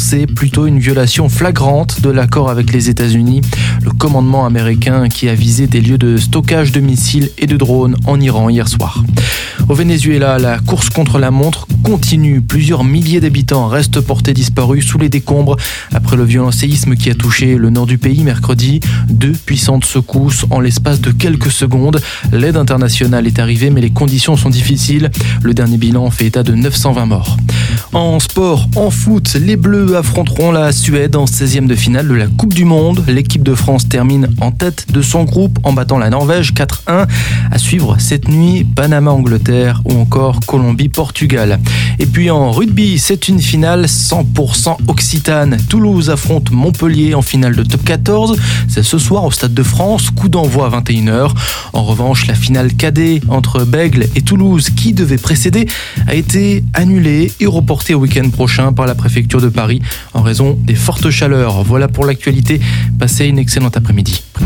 dénoncer plutôt une violation flagrante de l'accord avec les États-Unis, le commandement américain qui a visé des lieux de stockage de missiles et de drones en Iran hier soir. Au Venezuela, la course contre la montre continue. Plusieurs milliers d'habitants restent portés disparus sous les décombres après le violent séisme qui a touché le nord du pays mercredi. 2 puissantes secousses en l'espace de quelques secondes. L'aide internationale est arrivée, mais les conditions sont difficiles. Le dernier bilan fait état de 920 morts. En sport, en foot, les Bleus affronteront la Suède en 16e de finale de la Coupe du Monde. L'équipe de France termine en tête de son groupe en battant la Norvège 4-1. À suivre cette nuit, Panama-Angleterre ou encore Colombie-Portugal. Et puis en rugby, c'est une finale 100% occitane. Toulouse affronte Montpellier en finale de top 14. C'est ce soir au Stade de France, coup d'envoi à 21h. En revanche, la finale cadet entre Bègles et Toulouse, qui devait précéder, a été annulée et reportée au week-end prochain par la préfecture de Paris en raison des fortes chaleurs. Voilà pour l'actualité. Passez une excellente après-midi.